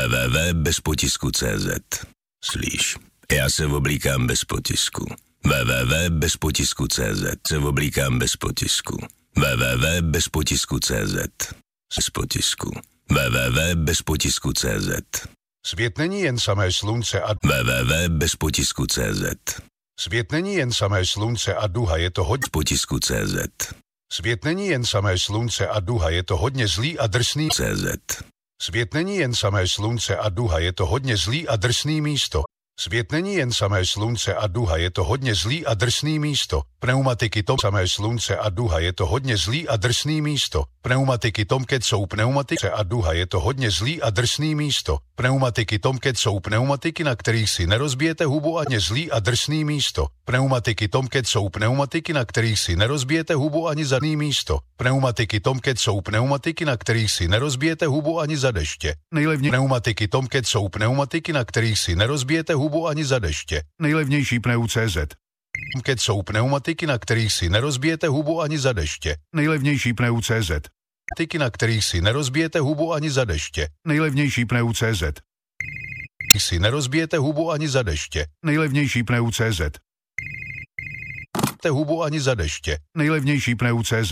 www.bezpotisku.cz. Slyš, já se oblíkám bez potisku. www.bezpotisku.cz. Se oblíkám bez potisku. www.bezpotisku.cz. Bez potisku. www.bezpotisku.cz. Svět není jen samé slunce a www.bezpotisku.cz. Svět není jen samé slunce a duha, je to hodně Potisku.cz. Svět není jen samé slunce a duha, je to hodně zlý a drsný CZ. Svět není jen samé slunce a duha, je to hodně zlý a drsný místo. Svět není jen samé slunce a duha, je to hodně zlý a drsný místo. Pneumatiky Tom samé slunce a duha, je to hodně zlý a drsný místo. Pneumatiky Tomcat jsou pneumatiky a duha, je to hodně zlý a drsný místo. Pneumatiky Tomcat jsou pneumatiky, na kterých si nerozbijete hubu a hodně zlý a drsný místo. Pneumatiky Tomcat jsou pneumatiky, na kterých si nerozbijete hubu ani za místo. Pneumatiky Tomcat jsou pneumatiky, na kterých si nerozbijete hubu ani za deště. Nejlevnější pneumatiky Tomcat jsou pneumatiky, na kterých si nerozbijete hubu ani za deště. Nejlevnější pneu.cz. Tomcat jsou pneumatiky, na kterých si nerozbijete hubu ani za deště. Nejlevnější pneu.cz. Pneumatiky, na kterých si nerozbijete hubu ani za deště. Nejlevnější pneu.cz. Si nerozbijete hubu ani za deště. Nejlevnější pneu.cz. Hubu ani za deště. Nejlevnější pneu.cz.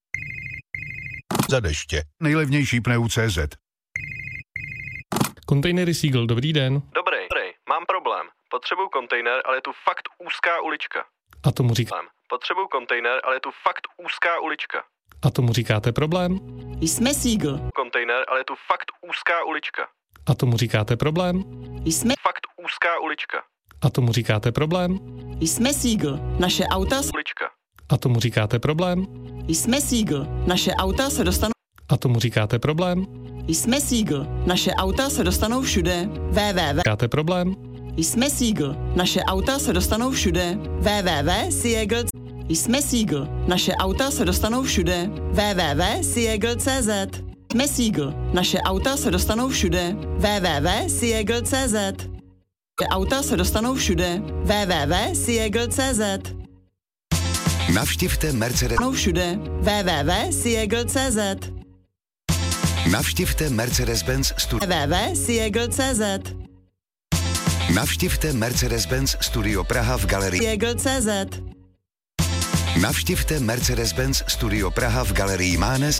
Za deště. Nejlevnější pneu.cz. Kontejnery Seagull, dobrý den. Dobrý, mám problém. Potřebuju kontejner, ale je tu fakt úzká ulička. A tomu říkáte. Potřebuju kontejner, ale je tu fakt úzká ulička. A tomu říkáte problém? Jsme Seagull. Kontejner, ale je tu fakt úzká ulička. A tomu říkáte problém? Jsme fakt úzká ulička. A tomu říkáte problém? Jsme Seagull. Naše auta ulička. A tomu říkáte problém? Jsme Seagull. Naše auta se dostanou. A tomu říkáte problém? Jsme Seagull. Naše auta se dostanou všude. www. Říkáte problém? Jsme Seagull. Naše auta se dostanou všude. www.seagull. Jsme Seagull. Naše auta se dostanou všude. www.seagull.cz. Jsme Seagull. Naše auta se dostanou všude. www.seagull.cz. Auta se dostanou všude. www.seagull.cz. Navštivte Mercedes. Všude. www.seagull.cz. Navštivte Mercedes-Benz Studio. www.seagull.cz. Navštivte Mercedes-Benz Studio Praha v galerii. Seagull.cz. Navštivte Mercedes-Benz Studio Praha v galerii Mánes.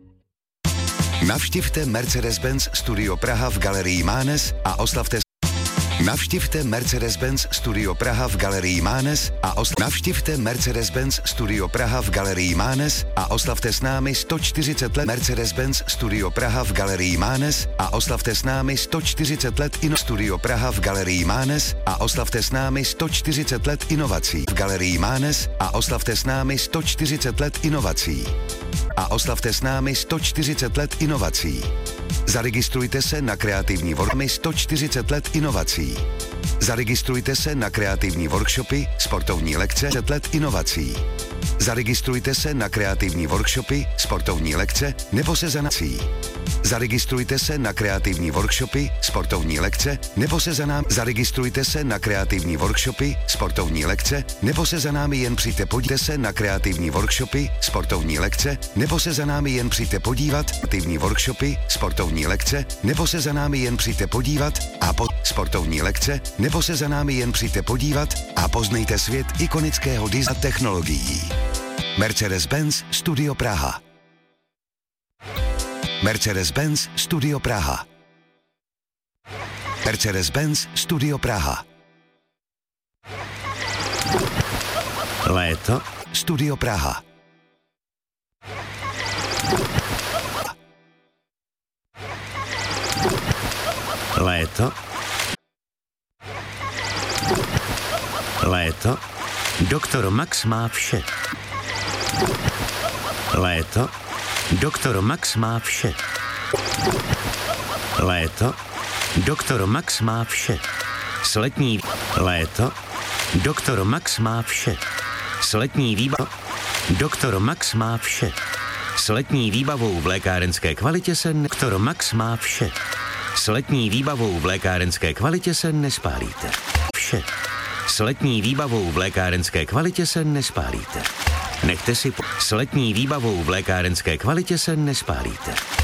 Navštivte Mercedes-Benz Studio Praha v galerii Mánes a oslavte. Navštivte Mercedes-Benz Studio Praha v galerii Mánes a navštivte Mercedes-Benz Studio Praha v galerii Mánes a oslavte s námi 140 let Mercedes-Benz Studio Praha v galerii Mánes a oslavte s námi 140 let Studio Praha v galerii Mánes a oslavte s námi 140 let inovací v galerii Mánes a oslavte s námi 140 let inovací. A oslavte s námi 140 let inovací. Zaregistrujte se na kreativní workshopy 140 let inovací. Zaregistrujte se na kreativní workshopy, sportovní lekce 100 let inovací. Zaregistrujte se na kreativní workshopy, sportovní lekce nebo se za námi. Zaregistrujte se na kreativní workshopy, sportovní lekce nebo se za námi. Zaregistrujte se na kreativní workshopy, sportovní lekce nebo se za námi jen přijďte podívat se na kreativní workshopy, sportovní lekce nebo se za námi jen přijďte podívat. Kreativní workshopy, sportovní lekce nebo se za námi jen přijďte podívat a sportovní lekce nebo se za námi jen přijďte podívat a poznejte svět ikonického designu technologií. Mercedes-Benz Studio Praha. Mercedes-Benz Studio Praha. Mercedes-Benz Studio Praha. Léto Studio Praha. Léto. Léto. Doktor Max má vše. Léto. Doktor Max má vše. Léto. Doktor Max má vše. Sletní léto. Doktor Max má vše. Sletní výbava. Doktor Max má vše. S letní výbavou v lékárenské kvalitě se Doktor Max má vše. S letní výbavou v lékárenské kvalitě se nespálíte. Vše. S letní výbavou v lékárenské kvalitě se nespálíte. Nechte si s letní výbavou v lékárenské kvalitě se nespálíte.